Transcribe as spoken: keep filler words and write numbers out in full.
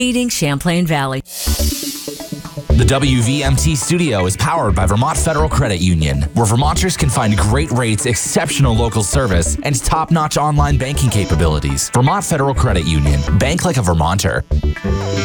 Leading Champlain Valley. The W V M T studio is powered by Vermont Federal Credit Union, where Vermonters can find great rates, exceptional local service, and top-notch online banking capabilities. Vermont Federal Credit Union. Bank like a Vermonter.